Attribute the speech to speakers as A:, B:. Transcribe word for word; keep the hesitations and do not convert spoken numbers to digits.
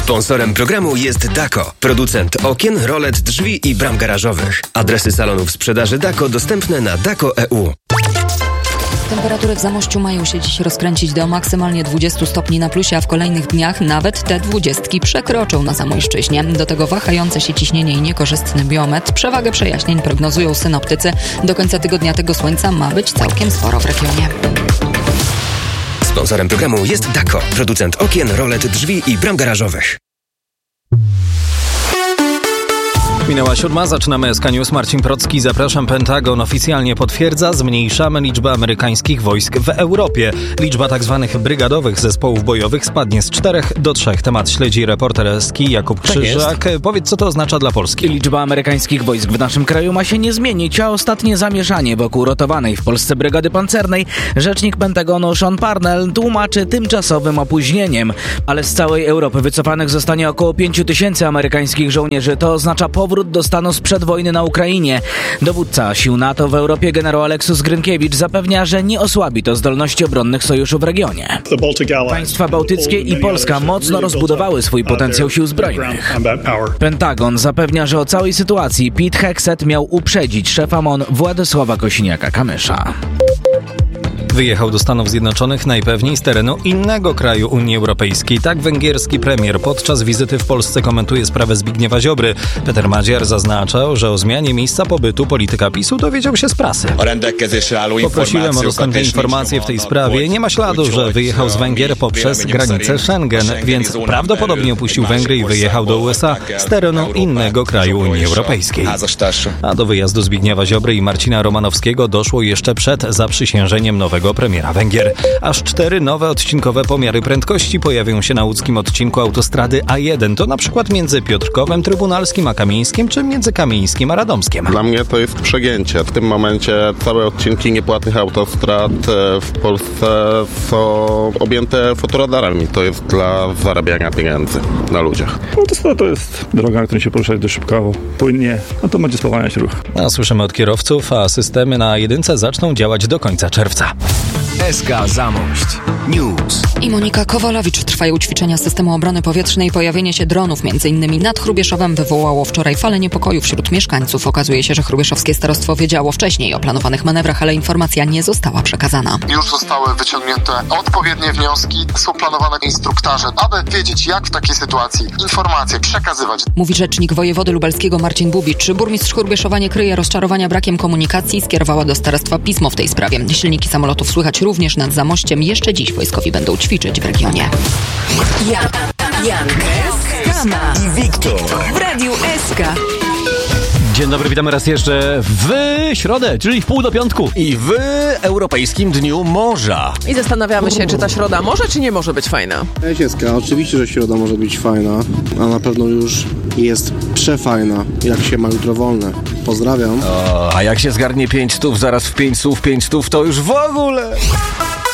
A: Sponsorem programu jest Dako, producent okien, rolet, drzwi i bram garażowych. Adresy salonów sprzedaży Dako dostępne na dako kropka e u.
B: Temperatury w Zamościu mają się dziś rozkręcić do maksymalnie dwudziestu stopni na plusie, a w kolejnych dniach nawet te dwudziestki przekroczą na Zamojszczyźnie. Do tego wahające się ciśnienie i niekorzystny biometr. Przewagę przejaśnień prognozują synoptycy. Do końca tygodnia tego słońca ma być całkiem sporo w regionie.
A: Sponsorem programu jest Dako, producent okien, rolet, drzwi i bram garażowych.
C: Minęła siódma, zaczynamy S K News. Marcin Procki, zapraszam. Pentagon oficjalnie potwierdza, zmniejszamy liczbę amerykańskich wojsk w Europie. Liczba tzw. brygadowych zespołów bojowych spadnie z czterech do trzech. Temat śledzi reporter S K Jakub Krzyżak. Tak, powiedz, co to oznacza dla Polski.
D: Liczba amerykańskich wojsk w naszym kraju ma się nie zmienić, a ostatnie zamieszanie wokół rotowanej w Polsce brygady pancernej rzecznik Pentagonu Sean Parnell tłumaczy tymczasowym opóźnieniem. Ale z całej Europy wycofanych zostanie około pięciu tysięcy amerykańskich żołnierzy. To oznacza powrót do stanu sprzed wojny na Ukrainie. Dowódca sił NATO w Europie generał Aleksus Grynkiewicz zapewnia, że nie osłabi to zdolności obronnych sojuszu w regionie. Państwa bałtyckie i Polska mocno rozbudowały swój potencjał sił zbrojnych. Pentagon zapewnia, że o całej sytuacji Pete Hegseth miał uprzedzić szefa M O N Władysława Kosiniaka-Kamysza.
C: Wyjechał do Stanów Zjednoczonych najpewniej z terenu innego kraju Unii Europejskiej. Tak węgierski premier podczas wizyty w Polsce komentuje sprawę Zbigniewa Ziobry. Peter Madziar zaznaczał, że o zmianie miejsca pobytu polityka PiSu dowiedział się z prasy. Poprosiłem o dostępne informacje w tej sprawie. Nie ma śladu, że wyjechał z Węgier poprzez granicę Schengen, więc prawdopodobnie opuścił Węgry i wyjechał do U S A z terenu innego kraju Unii Europejskiej. A do wyjazdu Zbigniewa Ziobry i Marcina Romanowskiego doszło jeszcze przed zaprzysiężeniem nowego premiera Węgier. Aż cztery nowe odcinkowe pomiary prędkości pojawią się na łódzkim odcinku autostrady A jeden. To na przykład między Piotrkowem Trybunalskim a Kamieńskiem, czy między Kamieńskim a Radomskiem.
E: Dla mnie to jest przegięcie. W tym momencie całe odcinki niepłatnych autostrad w Polsce są objęte fotoradarami. To jest dla zarabiania pieniędzy na ludziach.
F: Autostrada to jest droga, na której się poruszać dość szybko, płynnie, no to będzie spowalniać ruch.
C: A słyszymy od kierowców, a systemy na jedynce zaczną działać do końca czerwca.
A: S K Zamość News.
B: I Monika Kowalowicz. Trwają ćwiczenia systemu obrony powietrznej. Pojawienie się dronów między innymi nad Hrubieszowem wywołało wczoraj falę niepokoju wśród mieszkańców. Okazuje się, że hrubieszowskie starostwo wiedziało wcześniej o planowanych manewrach, ale informacja nie została przekazana.
G: Już zostały wyciągnięte odpowiednie wnioski. Są planowane instruktaże, aby wiedzieć, jak w takiej sytuacji informacje przekazywać.
B: Mówi rzecznik wojewody lubelskiego Marcin Bubicz. Burmistrz Hrubieszowa nie kryje rozczarowania brakiem komunikacji. Skierowała do starostwa pismo w tej sprawie. Silniki samolotów słychać również nad Zamościem. Jeszcze dziś wojskowi będą ćwiczyć w regionie.
H: Jan, Jan, Kama i Wiktor w Radiu S K.
I: Dzień dobry, witamy raz jeszcze w środę, czyli w pół do piątku. I w Europejskim Dniu Morza.
J: I zastanawiamy się, czy ta środa może, czy nie może być fajna.
K: Cześć, Eska, oczywiście, że środa może być fajna, a na pewno już jest przefajna, jak się ma jutro wolne. Pozdrawiam.
I: O, a jak się zgarnie pięć stów, zaraz w pięć słów, pięć stów, to już w ogóle...